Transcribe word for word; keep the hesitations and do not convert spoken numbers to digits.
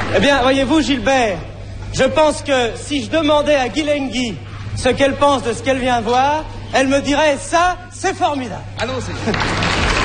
Eh bien, voyez-vous, Gilbert, je pense que si je demandais à Guilenghi ce qu'elle pense de ce qu'elle vient voir, elle me dirait, ça, c'est formidable. Allons-y.